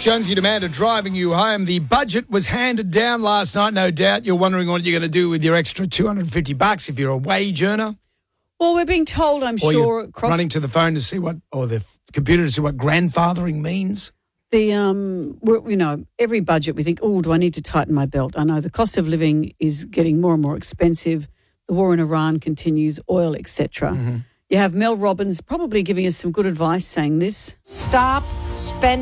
Jonesy Demander driving you home. The budget was handed down last night, no doubt. You're wondering what you're going to do with your extra $250 if you're a wage earner. Well, we're being told, I'm Or sure, you're running to the phone to see what, or the computer to see what grandfathering means. Every budget we think, oh, do I need to tighten my belt? I know the cost of living is getting more and more expensive. The war in Iran continues, oil, etc. Mm-hmm. You have Mel Robbins probably giving us some good advice saying this. Stop spending